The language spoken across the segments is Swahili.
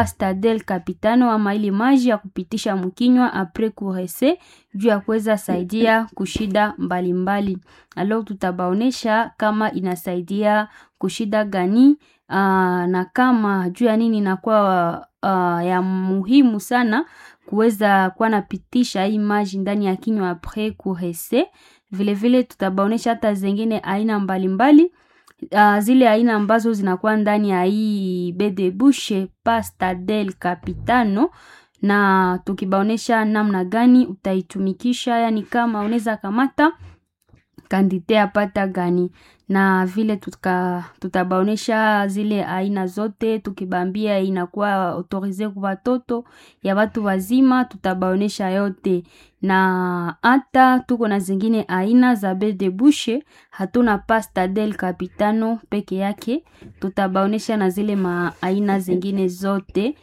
pasta del capitano ama ile maji ya kupitisha mkinywa apres kurese juu ya kuweza saidia kushida mbalimbali. Alors tutabaonesha kama inasaidia kushida gani na kama juu ya nini inakuwa ya muhimu sana kuweza kuwa napitisha hii maji ndani ya kinywa apres kurese. Vile vile tutabaonesha hata zingine aina mbalimbali zile aina ambazo zinakuwa ndani ya hii baie de bouche pasta del capitano, na tukibaonesha namna gani utaitumikisha, yani kama unaweza kamata kandite ya pata gani, na vile tutabaonesha zile aina zote, tukibambia inakuwa autorize kwa watoto ya watu wazima, tutabaonesha yote. Na hata tuko na zingine aina za baie de bouche, hatuna pasta del capitano peke yake, tutabaonesha na zile aina zingine zote,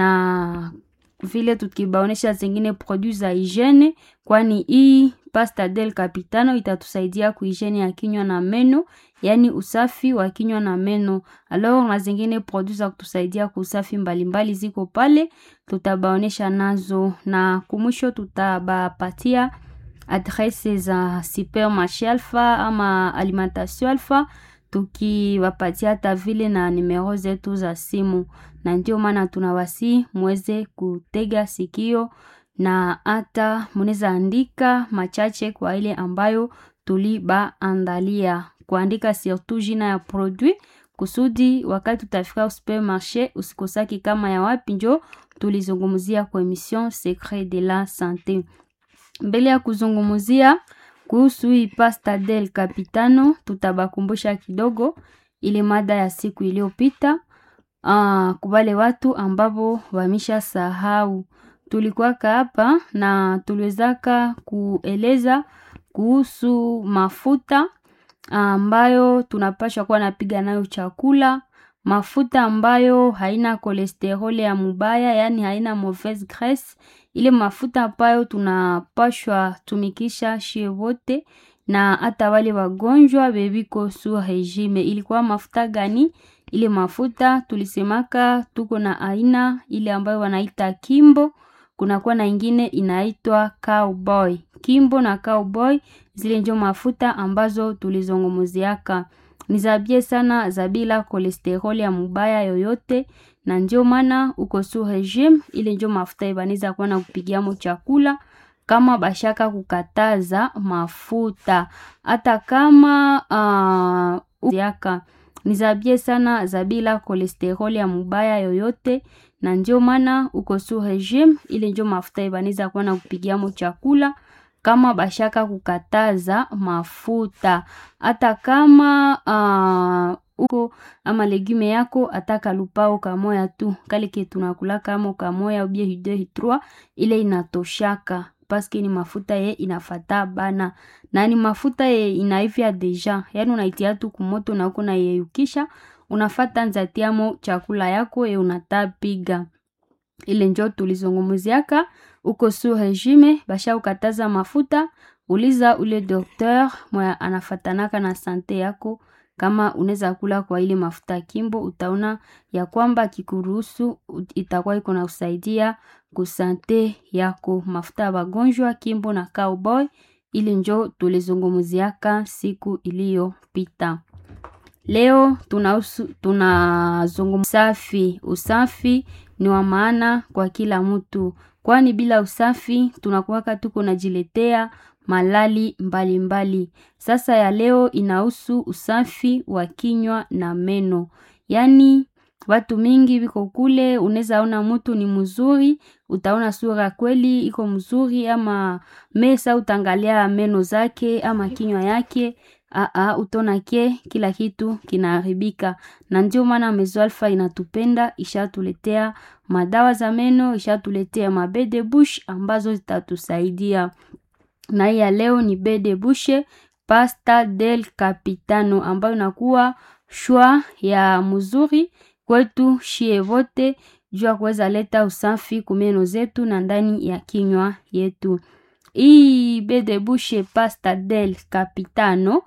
na vile tukibaonesha zingine produits za hygiene, kwani hii pasta del capitano itatusaidia kuhygiene ya kinywa na meno, yani usafi wa kinywa na meno. Alors na zingine produits za kutusaidia kusafi mbalimbali ziko pale, tutabaonesha nazo, na kumwisho tutabapatia adresse za Supermarché Alpha ama Alimentation Alpha, tukiwapatia hata vile na numero zetu za simu. Na ndio maana tunawasi muweze kutega sikio, na hata muneza andika machache kwa ile ambayo tulibaandalia, kuandika surtout jina ya produit kusudi wakati utafika au supermarché usikosaki kama ya wapi njo tulizungumzia kwa emission Secret de la Santé. Mbele ya kuzungumzia kuhusu hii pasta del capitano, tutabakumbusha kidogo ile mada ya siku iliyopita. Kubale watu ambao wamisha sahau, tulikuwa hapa na tuliwezaka kueleza kuhusu mafuta ambayo tunapaswa kuwa napiga nayo chakula, mafuta ambayo haina kolesterol ya mubaya, yani haina mauvaise graisse, ile mafuta ambayo tunapaswa tumikisha shie wote na hata wale wagonjwa bebiko su regime. Ilikuwa mafuta gani? Ile mafuta tulisemaka tuko na aina ile ambayo wanaita Kimbo, kunakuwa na ingine inaitwa Cowboy. Kimbo na Cowboy zile ndio mafuta ambazo tulizongumuziaka. Nizabie sana zabila kolesterol ya mubaya yoyote, na ndio maana uko su regime, ile ndio mafuta ibaniza kuwa na kupigiamo chakula kama bashaka kukataza mafuta. Hata kama yaka nizabie sana zabila kolesterol ya mubaya yoyote, na ndio maana uko su regime, ile ndio mafuta ibaniza kuwa na kupigiamo chakula kama bashaka kukataza mafuta. Hata kama uko ama legume yako ataka lupao kamoya tu, kale ke tunakula kama kamoya ubie hide hitrua, ile inatoshaka paske ni mafuta ye inafata bana, na ni mafuta ye inaifia deja, yani unaitia tu kumoto na uko na yeyukisha, unafata nzatiamo chakula yako ye unatapiga. Ile njo tulizongumuziaka uko su regime, basha ukataza mafuta, uliza ule docteur mwa anafatanaka na sante yako kama unaweza kula kwa ile mafuta Kimbo, utaona ya kwamba kikuruhusu itakuwa iko na usaidia kusante yako. Mafuta ya wagonjwa Kimbo na Cowboy, ile njo tulizungumuziaka siku iliyopita. Leo tunazungumzia usafi ni wa maana kwa kila mtu, kwani bila usafi tunakuwaka tuko najiletea malali mbalimbali. Sasa ya leo inahusu usafi wa kinywa na meno. Yani watu mingi biko kule, unaweza ona mtu ni mzuri, utaona sura kweli iko mzuri, ama mesa utangalia meno zake ama kinywa yake, utona kila kitu kinaharibika. Na ndio maana Maison Alpha inatupenda, ishatuletea madawa za meno, ishatuletea baie de bouche ambazo zitatusaidia. Na ya leo ni baie de bouche pasta del capitano, ambayo inakuwa shwa ya mzuri kwetu shie wote, jua kuweza leta usafi kumeno zetu na ndani ya kinywa yetu. Hii baie de bouche pasta del capitano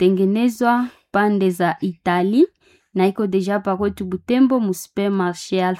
inatengenezwa pande za Itali, na iko deja pa kwetu Butembo mu Supermarché Alpha.